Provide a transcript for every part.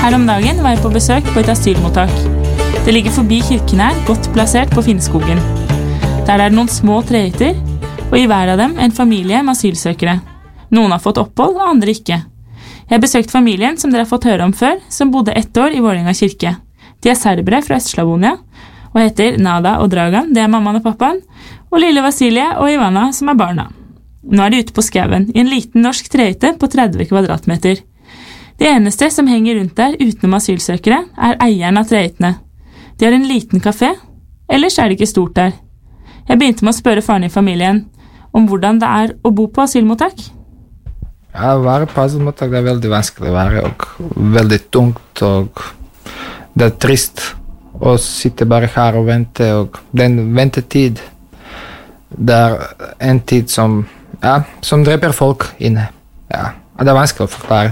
Her om dagen var jeg på besøk på et asylmottak. Det ligger forbi kirken her, godt plassert på Finnskogen. Der er det noen små trehytter, og i hver av dem en familie med asylsøkere. Noen har fått opphold, og andre ikke. Jeg har besøkt familien som dere har fått høre om før, som bodde 1 år i Vålerenga kirke. De er serbere fra Øst-Slavonia, og heter Nada og Dragan, det er mammaen og pappaen, og lille Vasilie og Ivana, som er barna. Nå er de ute på skauen, i en liten norsk trehytte på 30 kvadratmeter. Det eneste som henger rundt der utenom asylsøkere, er eieren av trehyttene. De har en liten kafé, ellers er det ikke stort der. Jeg begynte med å spørre faren i familien om hvordan det er å bo på asylmottak. Ja, å være på asylmottak det er veldig vanskelig å være, og veldig tungt, og det er trist å sitte bare her og vente, og den ventetid, det er en tid som dreper folk inne. Ja, det er vanskelig å forklare.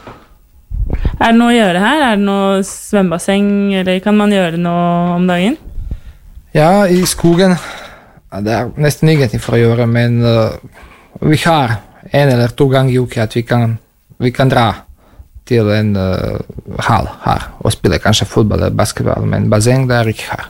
Er det noe å gjøre her? Er det noe svømmebasseng, eller kan man gjøre noe om dagen? Ja, i skogen, det er nesten ingenting for å gjøre, men vi har 1 eller 2 ganger i uken at vi kan dra til en hall her og spille kanskje fotball eller basketball, men basseng det er ikke her.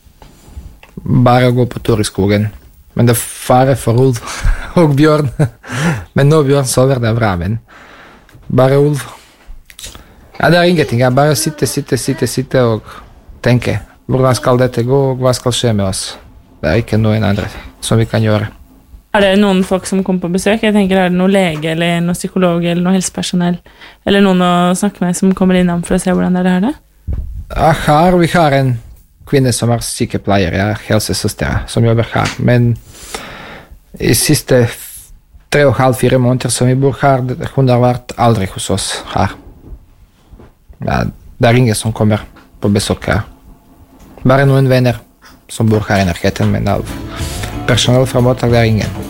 Bare gå på tur i skogen. Men det er fare for ulv og bjørn. Men når bjørn sover, det er bra, men bare ulv. Ja, det er ingenting. Jeg bare sitte og tenke. Hvordan skal dette gå, og hva skal skje med oss? Det er ikke noen andre som vi kan gjøre. Er det noen folk som kommer på besøk? Jeg tenker, er det noen lege, eller noen psykolog, eller noen helsepersonell? Eller noen å snakke med som kommer innom for å se hvordan det er det? Vi har en kvinne som er sykepleier, helsesøster, som jobber her. Men i siste 3,5-4 måneder som vi bor her, hun har vært aldri hos oss her. Ja, det er ingen som kommer på besøk her. Bare noen venner som bor her i nærheten, men av personell fra mottak det er ingen.